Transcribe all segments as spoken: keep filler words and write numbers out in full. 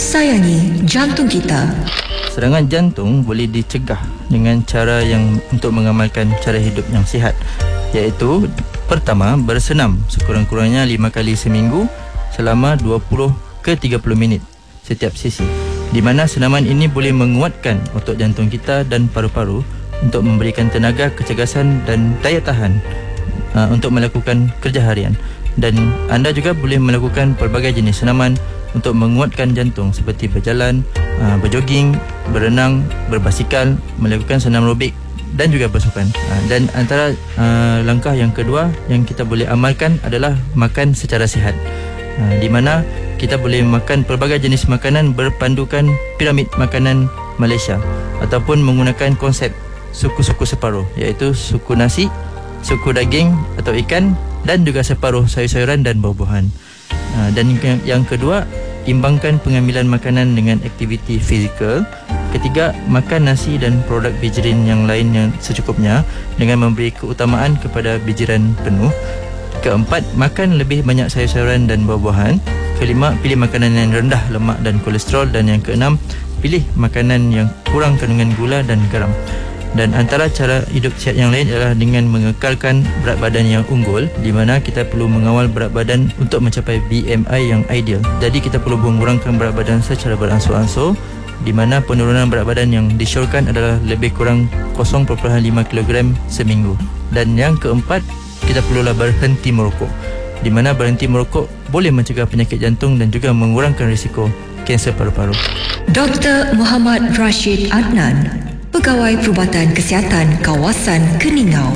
Sayangi jantung kita. Serangan jantung boleh dicegah dengan cara yang untuk mengamalkan cara hidup yang sihat, iaitu pertama, bersenam sekurang-kurangnya lima kali seminggu selama dua puluh ke tiga puluh minit setiap sesi, di mana senaman ini boleh menguatkan otot jantung kita dan paru-paru untuk memberikan tenaga, kecergasan dan daya tahan uh, untuk melakukan kerja harian. Dan anda juga boleh melakukan pelbagai jenis senaman untuk menguatkan jantung seperti berjalan, uh, berjoging, berenang, berbasikal, melakukan senam aerobik dan juga bersukan. Uh, dan antara uh, langkah yang kedua yang kita boleh amalkan adalah makan secara sihat, uh, di mana kita boleh makan pelbagai jenis makanan berpandukan piramid makanan Malaysia ataupun menggunakan konsep suku-suku separuh, iaitu suku nasi, suku daging atau ikan dan juga separuh sayur-sayuran dan buah-buahan. Uh, dan yang, yang kedua, imbangkan pengambilan makanan dengan aktiviti fizikal. Ketiga, makan nasi dan produk bijiran yang lain yang secukupnya dengan memberi keutamaan kepada bijiran penuh. Keempat, makan lebih banyak sayur-sayuran dan buah-buahan. Kelima, pilih makanan yang rendah lemak dan kolesterol. Dan yang keenam, pilih makanan yang kurang kandungan gula dan garam. Dan antara cara hidup sihat yang lain adalah dengan mengekalkan berat badan yang unggul, di mana kita perlu mengawal berat badan untuk mencapai B M I yang ideal. Jadi kita perlu mengurangkan berat badan secara beransur-ansur, di mana penurunan berat badan yang disyorkan adalah lebih kurang kosong perpuluhan lima kilogram seminggu. Dan yang keempat, kita perlulah berhenti merokok, di mana berhenti merokok boleh mencegah penyakit jantung dan juga mengurangkan risiko kanser paru-paru. Doktor Muhammad Rashid Adnan, Pegawai Perubatan Kesihatan Kawasan Keningau.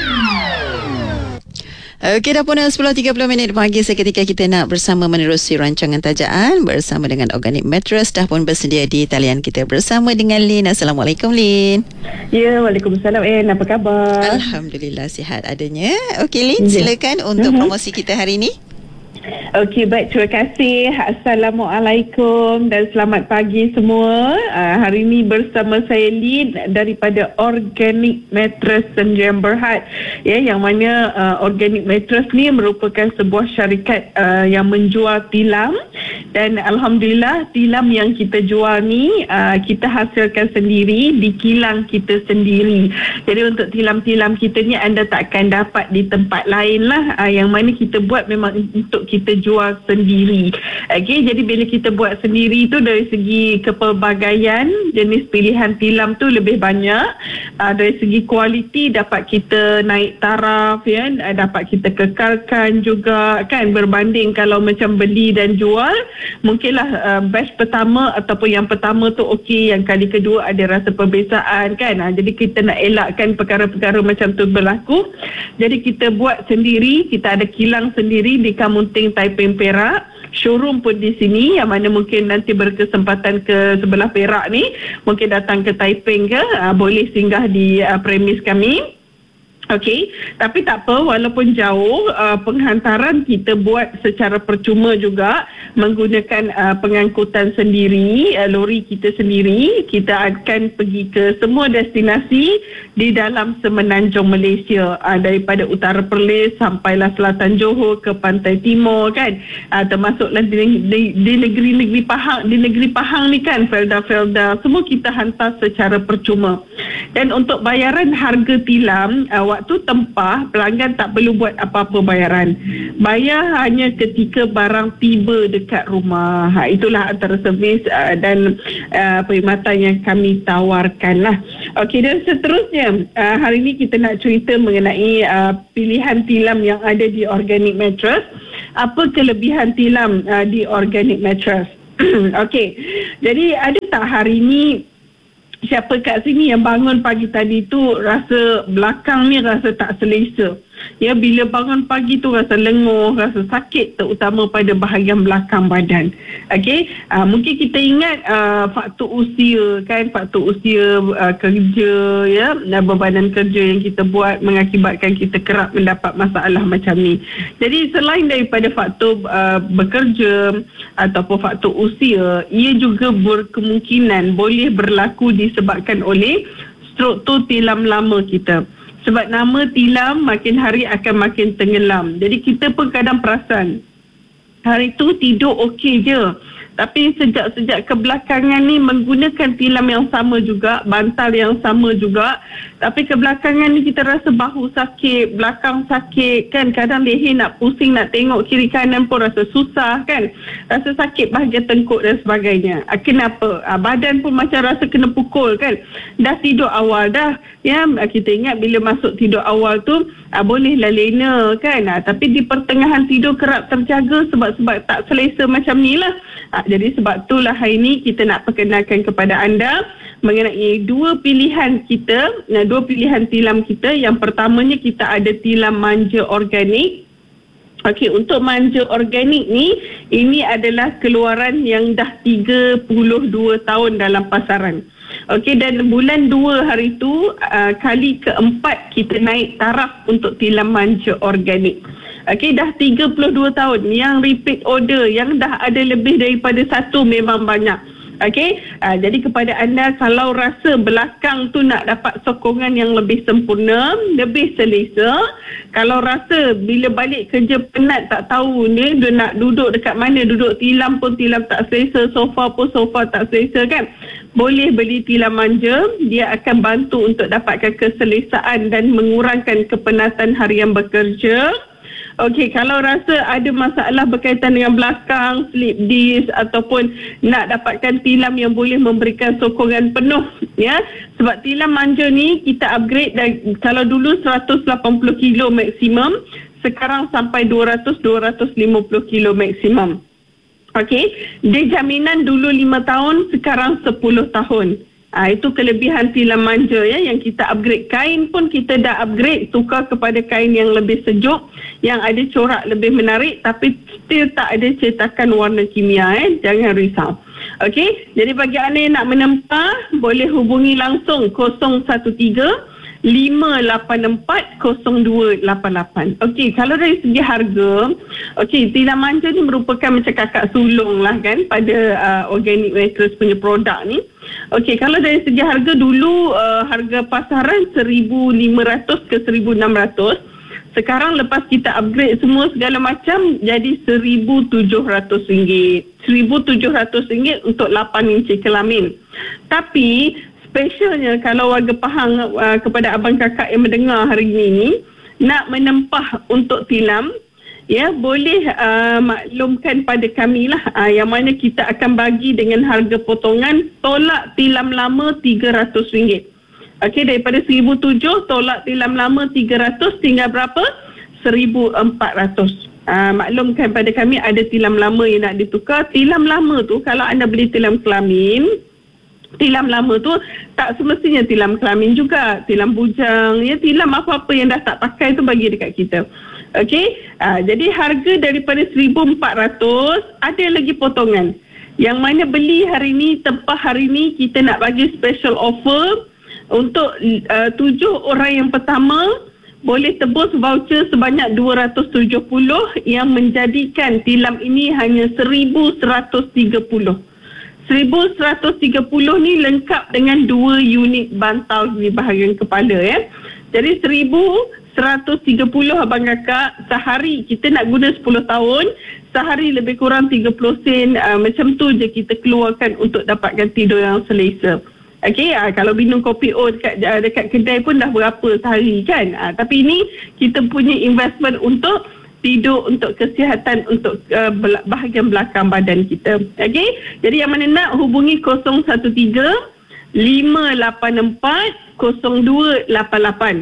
Okey, dah pun sepuluh tiga puluh minit pagi. Seketika kita nak bersama menerusi rancangan tajaan bersama dengan Organic Mattress. Dah pun bersedia di talian kita bersama dengan Lin. Assalamualaikum, Lin. Ya, Waalaikumsalam. Eh, apa khabar? Alhamdulillah, sihat adanya. Okey, Lin, silakan untuk uh-huh. promosi kita hari ini. Okey, baik. Terima kasih. Assalamualaikum dan selamat pagi semua. Uh, hari ini bersama saya Lin daripada Organic Mattress Sdn Berhad. Ya, yang mana uh, Organic Mattress ni merupakan sebuah syarikat uh, yang menjual tilam. Dan Alhamdulillah, tilam yang kita jual ni uh, kita hasilkan sendiri di kilang kita sendiri. Jadi untuk tilam-tilam kita ni anda takkan dapat di tempat lain lah. Uh, yang mana kita buat memang untuk kita jual sendiri. Okey, jadi bila kita buat sendiri tu dari segi kepelbagaian jenis pilihan tilam tu lebih banyak. Uh, dari segi kualiti dapat kita naik taraf, ya, uh, dapat kita kekalkan juga kan, berbanding kalau macam beli dan jual. Mungkinlah uh, batch pertama ataupun yang pertama tu okey, yang kali kedua ada rasa perbezaan kan. Uh, jadi kita nak elakkan perkara-perkara macam tu berlaku. Jadi kita buat sendiri, kita ada kilang sendiri di Kamunting Taiping Perak, showroom pun di sini, yang mana mungkin nanti berkesempatan ke sebelah Perak ni, mungkin datang ke Taiping ke, uh, boleh singgah di uh, premis kami. Okey, tapi tak apa, walaupun jauh, uh, penghantaran kita buat secara percuma juga menggunakan uh, pengangkutan sendiri, uh, lori kita sendiri. Kita akan pergi ke semua destinasi di dalam semenanjung Malaysia, uh, daripada utara Perlis sampailah selatan Johor ke pantai timur kan, uh, termasuklah di, di, di negeri-negeri Pahang, di negeri Pahang ni kan, Felda-Felda, semua kita hantar secara percuma. Dan untuk bayaran harga tilam, uh, waktu tempah, pelanggan tak perlu buat apa-apa bayaran. Bayar hanya ketika barang tiba dekat rumah. Ha, itulah antara servis uh, dan uh, perkhidmatan yang kami tawarkan lah. Okey, dan seterusnya, uh, hari ini kita nak cerita mengenai uh, pilihan tilam yang ada di Organic Mattress. Apa kelebihan tilam uh, di Organic Mattress? Okey, jadi ada tak hari ini siapa kat sini yang bangun pagi tadi tu rasa belakang ni rasa tak selesa? Ya, bila bangun pagi tu rasa lenguh, rasa sakit, terutama pada bahagian belakang badan. Okey, uh, mungkin kita ingat uh, faktor usia kan, faktor usia uh, kerja, ya, bebanan kerja yang kita buat mengakibatkan kita kerap mendapat masalah macam ni. Jadi selain daripada faktor uh, bekerja ataupun faktor usia, ia juga berkemungkinan boleh berlaku disebabkan oleh struktur tilam lama kita. Sebab nama tilam makin hari akan makin tenggelam. Jadi kita pun kadang perasan hari tu tidur okey je, Tapi sejak-sejak kebelakangan ni menggunakan tilam yang sama juga, bantal yang sama juga. Tapi kebelakangan ni kita rasa bahu sakit, belakang sakit kan. Kadang leher nak pusing, nak tengok kiri kanan pun rasa susah kan. Rasa sakit bahagian tengkuk dan sebagainya. Ah, kenapa? Ah, badan pun macam rasa kena pukul kan. Dah tidur awal dah. Ya, kita ingat bila masuk tidur awal tu ah, bolehlah lena kan. Ah, tapi di pertengahan tidur kerap terjaga sebab-sebab tak selesa macam ni lah. Ah, jadi sebab itulah hari ni kita nak perkenalkan kepada anda mengenai dua pilihan kita, nah, dua pilihan tilam kita. Yang pertamanya kita ada tilam manja organik. Okey, untuk manja organik ni, ini adalah keluaran yang dah tiga puluh dua tahun dalam pasaran. Okey, dan bulan dua hari tu uh, kali keempat kita naik taraf untuk tilam manja organik. Okey, dah tiga puluh dua tahun. Yang repeat order, yang dah ada lebih daripada satu memang banyak. Okey, uh, jadi kepada anda kalau rasa belakang tu nak dapat sokongan yang lebih sempurna, lebih selesa, kalau rasa bila balik kerja penat tak tahu ni dia nak duduk dekat mana, duduk tilam pun tilam tak selesa, sofa pun sofa tak selesa kan, boleh beli tilam manja. Dia akan bantu untuk dapatkan keselesaan dan mengurangkan kepenatan harian bekerja. Okey, kalau rasa ada masalah berkaitan dengan belakang, slip disc ataupun nak dapatkan tilam yang boleh memberikan sokongan penuh, ya. Sebab tilam manja ni kita upgrade dan kalau dulu seratus lapan puluh kilo maksimum, sekarang sampai dua ratus sampai dua ratus lima puluh kilo maksimum. Okey, dia jaminan dulu lima tahun, sekarang sepuluh tahun. Ah, itu kelebihan tilam manja ya, yang kita upgrade. Kain pun kita dah upgrade, tukar kepada kain yang lebih sejuk, yang ada corak lebih menarik tapi still tak ada cetakan warna kimia eh. Jangan risau. Okey, jadi bagi anda yang nak menempah, boleh hubungi langsung kosong satu tiga lima lapan empat kosong dua lapan lapan. Okey, kalau dari segi harga, okey, tilam manja ni merupakan macam kakak sulung lah kan pada uh, organic mattress punya produk ni. Okey, kalau dari segi harga dulu uh, harga pasaran seribu lima ratus ke seribu enam ratus. Sekarang lepas kita upgrade semua segala macam jadi seribu tujuh ratus ringgit. seribu tujuh ratus ringgit untuk lapan inci kelamin. Tapi specialnya kalau warga Pahang uh, kepada abang kakak yang mendengar hari ini ni, nak menempah untuk tilam, ya, boleh uh, maklumkan pada kami lah, uh, yang mana kita akan bagi dengan harga potongan tolak tilam lama tiga ratus ringgit. Okey, daripada seribu tujuh tolak tilam lama tiga ratus, tinggal berapa? seribu empat ratus. Uh, maklumkan pada kami ada tilam lama yang nak ditukar. Tilam lama tu kalau anda beli tilam kelamin, tilam lama tu tak semestinya tilam kelamin juga, tilam bujang, ya, tilam apa-apa yang dah tak pakai tu bagi dekat kita. Okey, uh, jadi harga daripada seribu empat ratus ada lagi potongan. Yang mana beli hari ni, tempah hari ni, kita nak bagi special offer untuk uh, tujuh orang yang pertama boleh tebus voucher sebanyak dua ratus tujuh puluh yang menjadikan tilam ini hanya seribu seratus tiga puluh. seribu seratus tiga puluh ni lengkap dengan dua unit bantal di bahagian kepala ya. Jadi seribu seratus tiga puluh abang kakak, sehari kita nak guna sepuluh tahun, sehari lebih kurang tiga puluh sen, uh, macam tu je kita keluarkan untuk dapatkan tidur yang selesa. Okey, uh, kalau minum kopi O dekat, uh, dekat kedai pun dah berapa sehari kan. Uh, tapi ini kita punya investment untuk tidur, untuk kesihatan, untuk uh, bahagian belakang badan kita. Okey, jadi yang mana nak hubungi kosong satu tiga lima lapan empat kosong dua lapan lapan.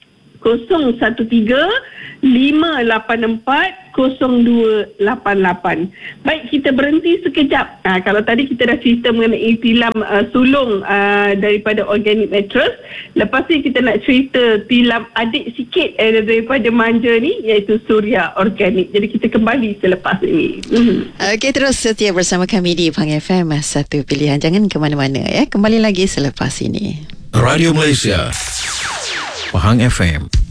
kosong satu tiga lima lapan empat kosong dua lapan lapan. Baik, kita berhenti sekejap. Ha, kalau tadi kita dah cerita mengenai tilam uh, sulung uh, daripada organic mattress, lepas ni kita nak cerita tilam adik sikit eh, daripada manja ni, iaitu Suria Organic. Jadi kita kembali selepas ini. Mm-hmm. Okey, terus setia bersama kami di Pahang F M, satu pilihan. Jangan ke mana-mana ya. Kembali lagi selepas ini. Radio Malaysia, Pahang F M.